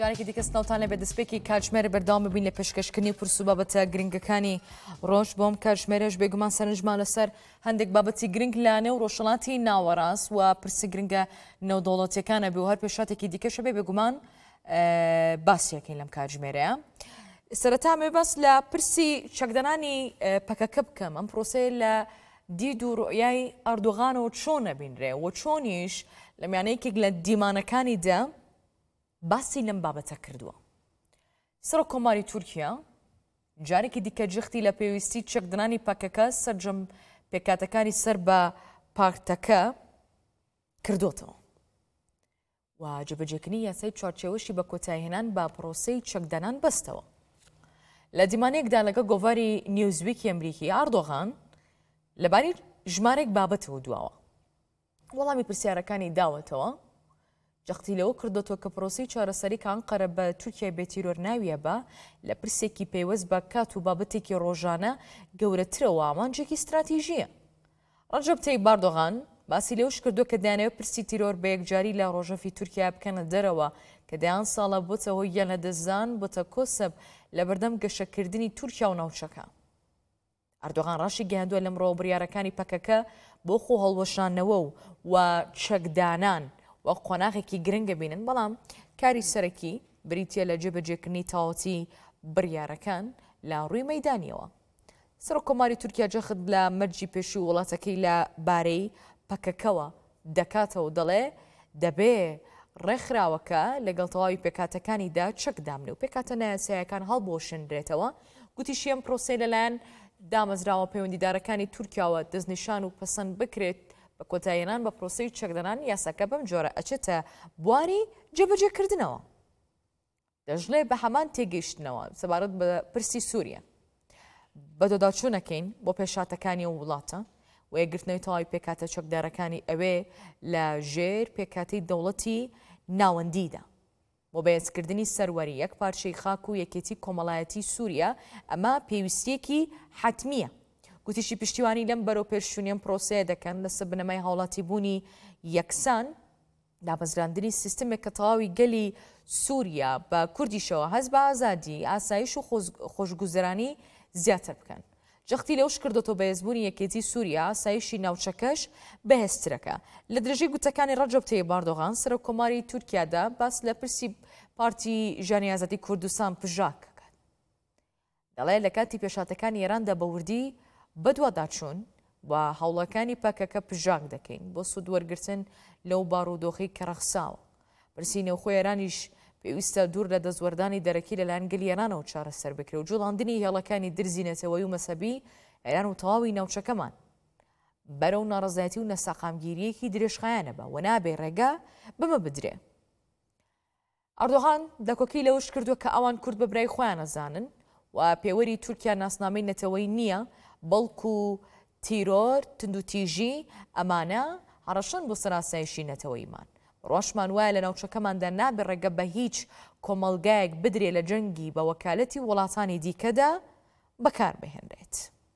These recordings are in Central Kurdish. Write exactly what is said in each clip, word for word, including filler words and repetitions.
جارێکی دیکە سناوتان لە بەدەستپێکی کاتژمێر بەردەوام ببین لە پێشکەشکردنی پرسو بابەتە گرنگەکانی ڕۆژ بۆم کاتژمێرەش بێگومان سەرنجمان لەسەر هەندێک بابەتی گرنگ لا نێو ڕۆژهەڵاتی ناوەڕاست و پرسی گرنگە نێودەوڵەتیەکانە بێ و هەر پێشاتێکی دیکەشە بێ بێگومان باسیەکەین لەم کاتژمێرەیە. سەرەتا مێ باس لە پرسی چەکدەنانی پەکەکە بکەم. ئەم پرۆسەیە لە دید و ڕۆیای ئەردۆغانەوە چۆن نەبینرێ و چۆنیش لە میانەیەکێک لە دیمانەکانیدا باسی لەم بابەتە کردووە. سەرۆک کۆماری تورکیا جارێکی دیکە جختی لە پێویستی چەکدنانی پاکەکە سەرجەم پێکاتەکانی سەر بە پارتەکە کردوتەوە و جێبەجێکردنی یاسای چوارچێوەشی بە کۆتایهێنان بە پرۆسەی چەکدانان بەستەوە. لە دیمانەیەکدا لەگە گۆڤاری نیوزویکی ئەمریکی ئاردۆغان لەباری ژمارێک بابەتەوە دواوە وەڵامی پرسیارەکانی داوەتەوە. جەختی لەوە کردوتەوە کە پرۆسی چارەسەری ئەنقەرە بە تورکیای بێتیرۆر ناویە بە لە پرسێکی پێوەست بە کات و بابەتێکی ڕۆژانە گەورەترەوە ئامانجێکی استراتیژیە. ڕەجەب تەیب ئەردۆغان باسی لەوش کردو کە دەیانەوێت پرسی تیرۆر بە یەکجاری لە ڕۆژەفی تورکیا بکەنە دەرەوە کە دەیان ساڵە بۆتە هۆی یان لەدەستدان بۆتە کۆسەب لە بەردەم گەشەکردنی تورکیا و ناوچەکە. ئەردۆغان ڕاشی گەیاندووە لەم ڕۆ بڕیارەکانی پەکەکە بۆ خۆ هەڵوەشانەوە و و چەکدانان و قۆناغێکی گرنگە بینن، بەڵام کاری سەرەکی بریتە لە جێبەجێکردنی تاوەتی بڕیارەکان لە ڕووی مەیدانیەوە. سەرۆک کۆماری تورکیا جەخت لە مەرجی پێشووی وڵاتەکەی لە بارەی پەکەکەوە دەکاتەوە دەڵێ دەبێ ڕێکخراوەکە لەگەڵ تەواوی پێکاتەکانیدا چەکدامنێ و پێکاتە نایاساییەکان هەڵبۆشێنرێتەوە. گوتیشی ئەم پرۆسەی لەلایەن دامەزراوە پەیوەندیدارەکانی تورکیاوە دەستنیشان و پەسەند بکرێت بە کۆتاییێنان بە پرۆسەی چەکدەنان یاساکە بەم جۆرە ئەچێتە بواری جێبەجێکردنەوە. دەژڵێ بە هەمان تێگەیشتنەوە سەبارەت بە پرسی سووریا بە دۆداچوونەکەین بۆ پێشاتەکانی و وڵاتە و یەکگرتنەوەی تەواوی پێکاتە چەکدارەکانی ئەوێ لە ژێر پێکاتی دەوڵەتی ناوەندیدا بۆ بەهێزکردنی سەروەری یەک پارچەی خاک و یەکێتی کۆمەڵایەتی سووریا. ئەمە پێویستیەکی حتمیە. گوتیشی پشتیوانی لەم بەرەو پێشچوونیەم پرۆسەیە دەکەن لەسەر بنەمای هاوڵاتی بوونی یەکسان دابەزراندنی سیستمێک کە تەواوی گەلی سووریا بە کوردیشەوە هەست بە ئازادی ئاسایش و خۆشگوزەرانی زیاتر بکەن. جەختی لەوش کردوتەوە بەهێزبوونی یەکێتی سووریا ئاسایشی ناوچەکەش بەهێزترەکە. لە درێژەی گوتەکانی ڕەجەب تەیب ئەردۆغان سەرۆک کۆماری تورکیادا باس لە پرسی پارتی ژیانی ئازادی کوردستان پژاک دەکات. دەڵێ لە کاتی پێشاتەکانی ئێراندا بە وردی بەدواداچوون و هەوڵەکانی پاکەکە پژاک دەکەین بۆ سوود وەرگرتن لەو باڕوودۆخی کەڕەخساوە. پرسی نێوخۆی ئێرانیش پێویستە دوور لە دەستوەردانی دەرەکی لەلایەن گەلی ئێرانەوە چارەسەر بکرێت و جوڵاندنی هێڵەکانی درزینەتەوەی و مەسەبی ئێران و تەواوی ناوچەکەمان بەرەو ناڕەزایەتی و نەساقامگیریەکی درێژخایانە بە و نابێ ڕێگا بمە بدرێ. ئەردۆغان دەکۆکی لەوش کردووە کە ئەوان کورد بە برای خۆیان نەزانن و پێوەری تورکیا ناسنامەی نەتەوەی نییە، بەڵکو تیرۆر تندوتیژی ئەمانە هەڕەشەن بۆ سەراسایشی نەتەوەیمان. ڕۆژمان وایە لە ناوچەکەماندا نابێ ڕێگە بە هیچ کۆمەڵگایەک بدرێ لە جەنگی بە وەکالەتی وڵاتانی دیکەدا بەکار بهێنرێت.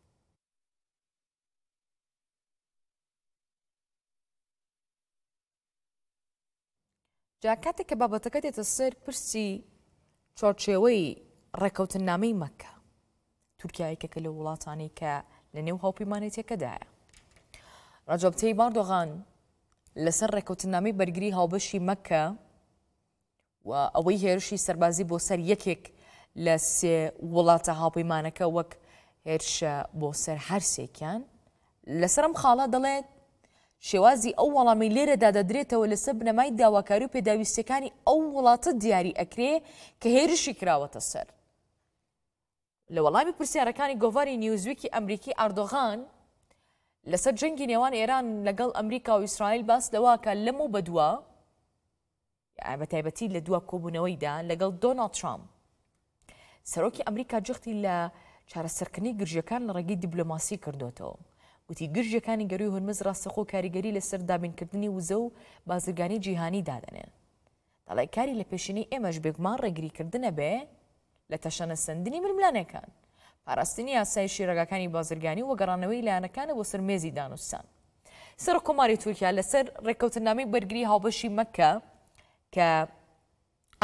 جا کاتێک کە بابەتەکە دێتە سەر پرسی چۆرچێوەی ڕێکەوتنامەی مەککە، تورکیایەکێکە لە وڵاتانی کە لە نێو هاوپەیمانێتیەکەدایە. ڕەجەب تەیب ئەردۆغان لەسەر ڕێکەوتنامەی بەرگری هاوبەشی مەککە و ئەوەی هێرشی سەربازی بۆ سەر یەکێک لە سێ وڵاتە هاوپەیمانەکە وەک هێرشە بۆ سەر هەرسێکیان لەسەر ئەم خاڵە دەڵێت شێوازی ئەو وەڵامی لێرەدا دەدرێتەوە لەسەر بنەمای داواکاری و پێداویستەکانی ئەو وڵاتە دیاری ئەکرێ کە هێرشی کراوەتە سەر. لە وەڵامی پرسیارەکانی گۆڤاری نیوزویکی ئەمریکی ئەردۆغان لەسەر جەنگی نێوان ئێران لەگەڵ ئەمریکا و ئیسرائیل باس لەواکە لەمە بەدووە بە تایبەتی لە دووە کۆبوونەوەیدا لەگەڵ دۆناڵد ترامپ سەرۆکی ئەمریکا جەختی لە چارەسەرکردنی گرژیەکان لە ڕێگەی دیبلۆماسی کردوتەوە. گوتی گرژیەکانی گەروی هورمز ڕاستەخۆ کاریگەری لەسەر دابینکردنی وزە و بازرگانی جیهانی دادەنێن. دەڵێ کاری لە پێشینەی ئێمەش بێگومان ڕێگریکردنە بێ لە تەشەنە سندنی ململانەکان، پاراستنی ئاسایشی ڕێگاکانی بازرگانی و گەڕانەوەی لایەنەکانە بۆ سەر مێزی دانوستان. سەرۆک کۆماری تورکیا لەسەر ڕێکەوتنامەی بەرگری هاوبەشی مەککە کە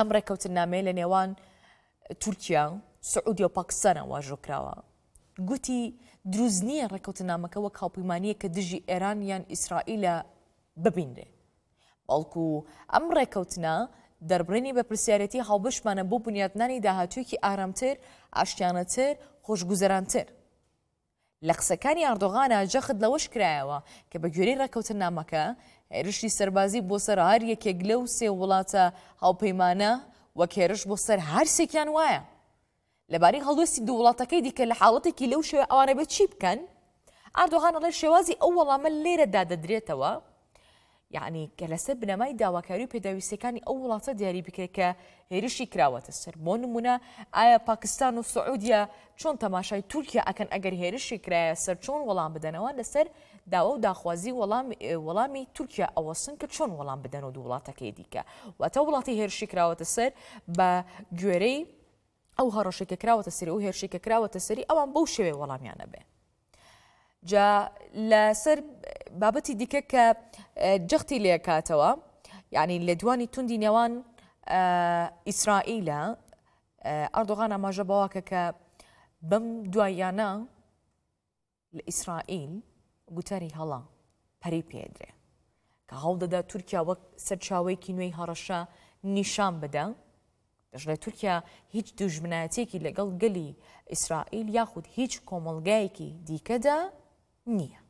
ئەم ڕێکەوتنامەیە لە نێوان تورکیا سعودی و پاکستانە واژۆکراوە گوتی دروست نییە ڕێکەوتنامەکە وەک هاوپەیمانیە کە دژی ئێران یان ئیسرائیلە ببینرێ بەڵکو ئەم ڕێکەوتنە دەربڕینی بە پرسیارەتی هاوبەشمانە بۆ بنیاتنانی داهاتوویەکی ئارامتر ئاشتیانەتر خۆشگوزەرانتر لە قسەکانی ئەردۆغانە جەخت لەوەش کرایەوە کە بە گوێرەی ڕێکەوتنامەکە هێرشی سەربازی بۆ سەر هەر یەکێک لەو سێ وڵاتە هاوپەیمانە وەک هێرش بۆ سەر هەر سێکیان وایە لەبارەی هەڵوێستی دوو وڵاتەکەی دیکە لە حاڵەتێکی لەو شێوە ئەوانە بە چی بکەن ئەردۆغان ئەڵێ شێوازی ئەو وەڵامە لێرەدا دەدرێتەوە یعنی کە لەسەر بنەمای داواکاری و پێداویستەکانی ئەو وڵاتە دیاری بکرێت کە هێرشی کراوەتە سەر بۆ نمونە ئایا پاکستان و سعودیا چۆن تەماشای تورکیا ئەکەن ئەگەر هێرشی کرایە سەر چۆن وەڵام بدەنەوە لەسەر داوا و داخوازی وەڵامی تورکیا ئەوەسن کە چۆن وەڵام بدەن و دوو وڵاتەکەی دیکە واتە وڵاتی هێرشی کراوەتە سەر بە گوێرەی ئەو هەڕەشێکە کراوەتە سەری و هێرشێکە کراوەتە سەری ئەوان بەو شێوێ وەڵامیانە بێ جا لەسەر بابەتی دیکە کە جەختی لێکاتەوە یعنی لە دوانی توندی نێوان ئیسرائیلە ئەردۆغان ئاماژە بەواکە کە بەم دواییانە لە ئیسرائیل گوتاری هەڵا پەری پێدرێ کە هەوڵدەدا تورکیا وەک سەرچاوەیەکی نوێی هەڕەشە نیشان بدە دەژڵێت تورکیا هیچ دوژمنایەتێکی لەگەڵ گەلی ئیسرائیل یاخود هیچ کۆمەڵگایەکی دیکەدا نییە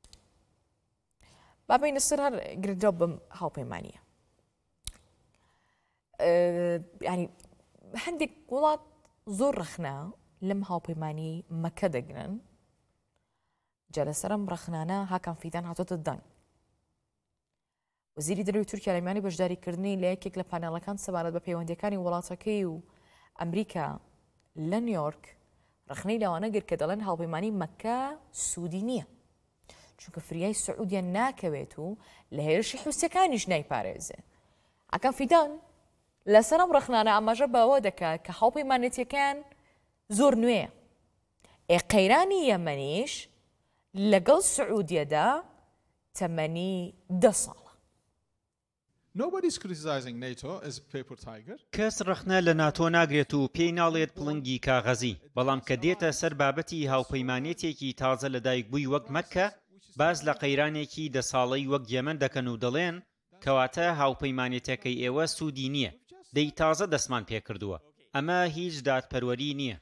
بابینە سەر هەر گرنگراو بەم هاوپەیمانیە ینی هەندێک وڵات زۆر ڕەخنا لەم هاوپەیمانی مەکە دەگرن جا لەسەرم ڕەخنانە هاکان فیدان هاتۆتە دان وەزیری دەروی تورکیا لە میانی بەشداریکردنی لە یەکێک لە پانێڵەکان سەبارەت بە پەیوەندیەکانی وڵاتەکەی و ئەمریکا لە نیویۆرک ڕخنەی لەوانە گر کە دەڵێن هاوپەیمانی مەکە سوودی نییە چونکە فریای سعودیە ناکەوێت و لە هێرشی حوسەکانیش نایپارێزێ ئەکەم فیدان لەسەر ئەم ڕخنانە ئاماژە بەوە دەکات کە هاوپەیمانێتیەکان زۆر نوێیە ئێقەیرانی یەمەنیش لەگەڵ سعودیەدا تەمەنی دە ساڵە کەس ڕخنە لە ناتۆ ناگرێت و پێی ناڵێت پڵنگی کاغەزی بەڵام کە دێتە سەر بابەتی هاوپەیمانێتێکی تازە لە دایک بووی وەک مەکە باز لە قەیرانێکی دە ساڵەی وەک یەمەن دەکەن و دەڵێن کەواتە هاوپەیمانێتەکەی ئێوە سوودی نییە دەی تازە دەستمان پێکردووە ئەمە هیچ دادپەروەری نییە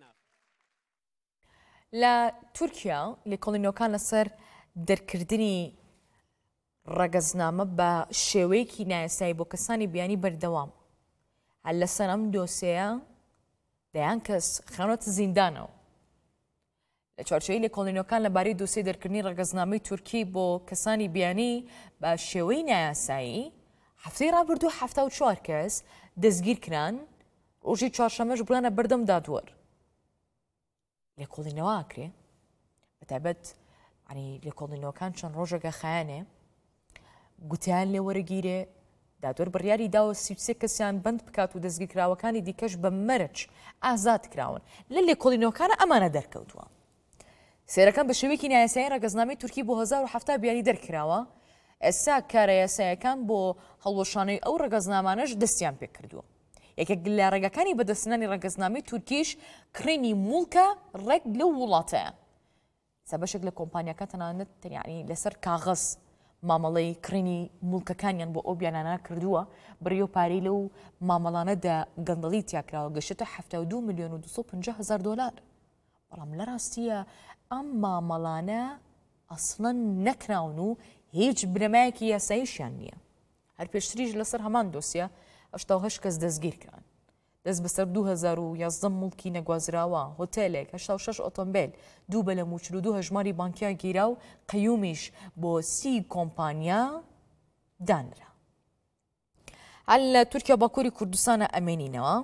لە تورکیا لێکۆڵینەوەکان لەسەر دەرکردنی ڕەگەزنامە بە شێوەیەکی نایاسایی بۆ کەسانی بیانی بەردەوام هەر لەسەر ئەم دۆسەیە دەیان کەس خەونەتە زیندانەوە لە چوارچێوەی لێکۆڵینەوەکان لەبارەی دۆسەی دەرکردنی ڕەگەزنامەی تورکی بۆ کەسانی بیانی بە شێوەی نایاسایی هەفتەی ڕابردوو هەفتە و چوار کەس دەستگیر کران ڕۆژی چوارشەمەش بڕانە بەردەم دادوەر لێکۆڵینەوە ئاکرێ بەتایبەت لێکۆڵینەوەکان چەند ڕۆژێکە خایانێ گوتیان لێ وەرەگیرێ دادوەر بڕیاری داوە سی و سێ کەسیان بند بکات و دەستگیرکراوەکانی دیکەش بە مەرج ئازاد کراون لە لێکۆڵینەوەکانە ئەمانە دەرکەوتووە سێرەکان بە شێوەیەکی نایاسایی ڕەگەزنامەی تورکی بۆ هەزار و هەفتا بیانی دەرکراوە ئێستا کارە یاساییەکان بۆ هەڵوەشانەی ئەو ڕەگەزنامانەش دەستیان پێ کردووە یەکێک لە ڕێگەکانی بەدەستنانی ڕەگەزنامەی تورکیش کڕینی موڵکە ڕێک لەو وڵاتەیە سەبەشێک لە کۆمپانیەکان تەنانەت یعنی لەسەر کاغەز مامەڵەی کڕینی موڵکەکانیان بۆ ئەو بیانانە کردووە بڕی و پارەی لەو مامەڵانەدا گەندەڵی تیاکراوە گەشتە هەفتە و دوو ملیۆن و دووسەد و پەنجا هەزار دۆلار بەڵام لە ڕاستیە ئەم مامەڵانە ئەسڵەن نەکراون و هیچ بنەمایەکی یاساییشیان نییە هەر پێشتریش لەسەر هەمان دۆسیە هەشتا و هەشت کەس دەستگیر کران دەست بەسەر دوو هەزار و یازدە موڵکی نەگوازراوە هۆتێلێک هەشتا و شەش ئۆتۆمبیل دوو بەلەم و چل و دوو هەژماری بانکیان گیرا و قەیومیش بۆ سی کۆمپانیا دانرا هەر لە تورکیا باکووری کوردستانە ئەمێنینەوە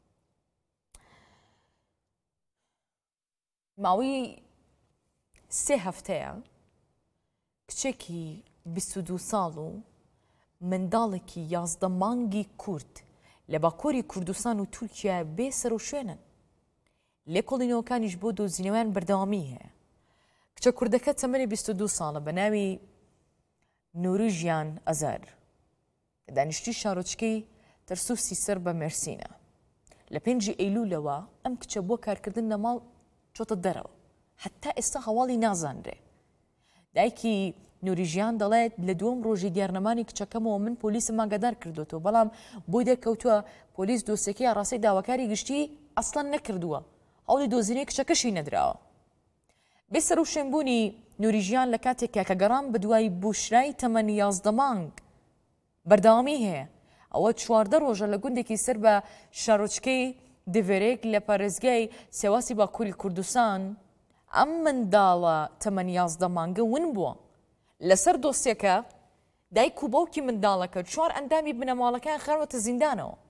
ماوەی سێ هەفتەیە کچێکی بیست و دوو ساڵ و منداڵێکی یازدە مانگی کورد لە باکووری کوردستان و تورکیا بێ سەر و شوێنن لێکۆڵینەوەکانیش بۆ دۆزینەوەیان بەردەوامی هەیە کچە کوردەکە تەمەنی بیست و دوو ساڵە بە ناوی نووری ژیان ئەزار کە دانیشتووی شارۆچکەی تەرسوسی سەر بە مێرسینە لە پێنجی ئەیلولەوە ئەم کچە بۆ کارکردن لە ماڵ چۆتە دەرەوە حتا ئێستا هەواڵی نازانرێ دایکی نوریژیان دەڵێت لە دووەم ڕۆژی دیارنەمانی کچەکەمەوە من پۆلیسم ئاگادار کردوەوە بەڵام بۆی دەرکەوتووە پۆلیس دۆسیەکەی ئاڕاستەی داواکاری گشتی ئەسڵەن نەکردووە هەوڵی دۆزینەی کچەکەشی نەدراوە بێ سەر و شوێنبوونی نوریژیان لە کاتێکە کە گەڕام بە دوای بوشرای تەمەنی یازدە مانگ بەردەوامی هەیە ئەوە چواردە ڕۆژە لە گوندێکی سەر بە شارۆچکەی دڤێرێک لە پارێزگای سێواسی باکووری کوردستان ئەم منداڵە تەمەنی یازدە مانگە ون بووە لەسەر دۆسیەکە دایک و باوکی منداڵەکە چوار ئەندامی بنەماڵەکان خەڕوەتە زیندانەوە